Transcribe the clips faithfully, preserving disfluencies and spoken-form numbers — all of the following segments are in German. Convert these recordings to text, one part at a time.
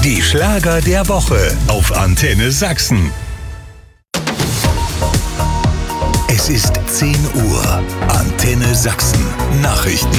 Die Schlager der Woche auf Antenne Sachsen. Es ist zehn Uhr. Antenne Sachsen. Nachrichten.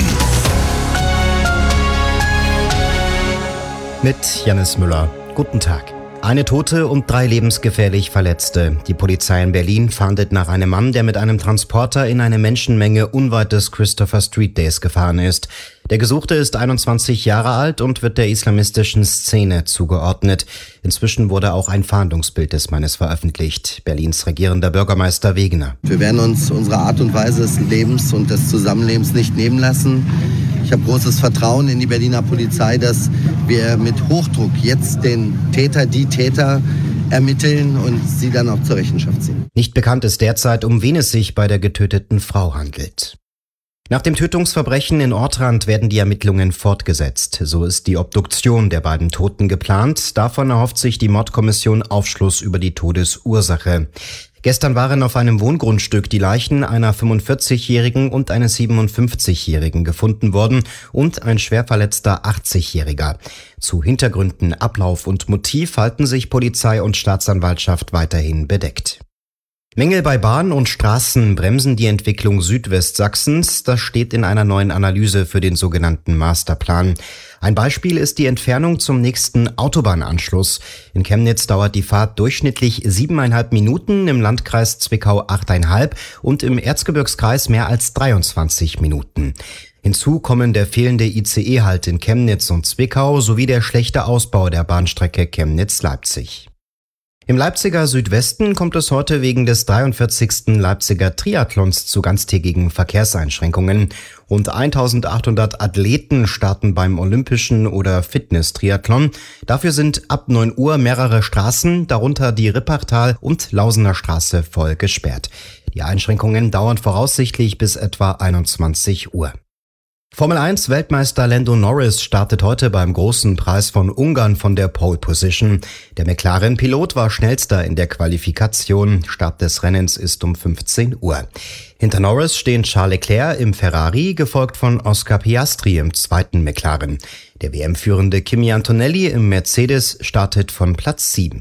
Mit Jannis Müller. Guten Tag. Eine Tote und drei lebensgefährlich Verletzte. Die Polizei in Berlin fahndet nach einem Mann, der mit einem Transporter in eine Menschenmenge unweit des Christopher Street Days gefahren ist. Der Gesuchte ist einundzwanzig Jahre alt und wird der islamistischen Szene zugeordnet. Inzwischen wurde auch ein Fahndungsbild des Mannes veröffentlicht. Berlins regierender Bürgermeister Wegener. Wir werden uns unsere Art und Weise des Lebens und des Zusammenlebens nicht nehmen lassen. Ich habe großes Vertrauen in die Berliner Polizei, dass wir mit Hochdruck jetzt den Täter, die Täter ermitteln und sie dann auch zur Rechenschaft ziehen. Nicht bekannt ist derzeit, um wen es sich bei der getöteten Frau handelt. Nach dem Tötungsverbrechen in Ortrand werden die Ermittlungen fortgesetzt. So ist die Obduktion der beiden Toten geplant. Davon erhofft sich die Mordkommission Aufschluss über die Todesursache. Gestern waren auf einem Wohngrundstück die Leichen einer fünfundvierzigjährigen und eines siebenundfünfzigjährigen gefunden worden und ein schwerverletzter achtzigjähriger. Zu Hintergründen, Ablauf und Motiv halten sich Polizei und Staatsanwaltschaft weiterhin bedeckt. Mängel bei Bahn und Straßen bremsen die Entwicklung Südwestsachsens. Das steht in einer neuen Analyse für den sogenannten Masterplan. Ein Beispiel ist die Entfernung zum nächsten Autobahnanschluss. In Chemnitz dauert die Fahrt durchschnittlich siebeneinhalb Minuten, im Landkreis Zwickau achteinhalb und im Erzgebirgskreis mehr als dreiundzwanzig Minuten. Hinzu kommen der fehlende I C E-Halt in Chemnitz und Zwickau sowie der schlechte Ausbau der Bahnstrecke Chemnitz-Leipzig. Im Leipziger Südwesten kommt es heute wegen des dreiundvierzigsten Leipziger Triathlons zu ganztägigen Verkehrseinschränkungen. Rund eintausendachthundert Athleten starten beim Olympischen oder Fitness-Triathlon. Dafür sind ab neun Uhr mehrere Straßen, darunter die Rippachtal- und Lausener Straße, voll gesperrt. Die Einschränkungen dauern voraussichtlich bis etwa einundzwanzig Uhr. Formel eins Weltmeister Lando Norris startet heute beim Großen Preis von Ungarn von der Pole Position. Der McLaren-Pilot war schnellster in der Qualifikation. Start des Rennens ist um fünfzehn Uhr. Hinter Norris stehen Charles Leclerc im Ferrari, gefolgt von Oscar Piastri im zweiten McLaren. Der W M-führende Kimi Antonelli im Mercedes startet von Platz sieben.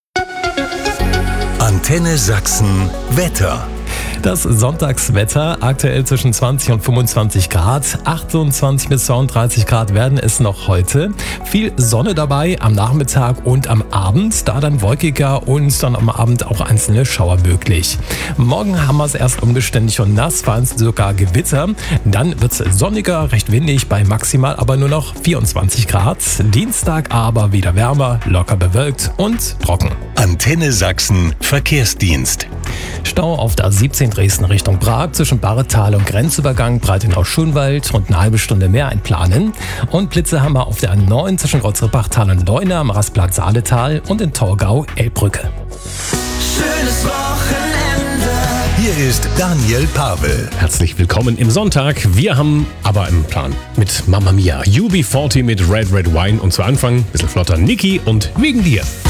Antenne Sachsen Wetter. Das Sonntagswetter, aktuell zwischen zwanzig und fünfundzwanzig Grad, achtundzwanzig bis zweiunddreißig Grad werden es noch heute. Viel Sonne dabei am Nachmittag und am Abend, da dann wolkiger und dann am Abend auch einzelne Schauer möglich. Morgen haben wir es erst unbeständig und nass, vereinzelt sogar Gewitter. Dann wird es sonniger, recht windig, bei maximal aber nur noch vierundzwanzig Grad. Dienstag aber wieder wärmer, locker bewölkt und trocken. Antenne Sachsen Verkehrsdienst. Stau auf der A siebzehn Dresden Richtung Prag zwischen Barretal und Grenzübergang Breitenau-Schönwald und eine halbe Stunde mehr einplanen. Und Blitze haben wir auf der A neun zwischen Grotzrippachtal und Leuna am Rastplatz Saaletal und in Torgau Elbbrücke. Schönes Wochenende. Hier ist Daniel Pavel. Herzlich willkommen im Sonntag. Wir haben aber einen Plan mit Mamma Mia. U B vierzig mit Red Red Wine und zu Anfang ein bisschen flotter Niki und Wegen dir.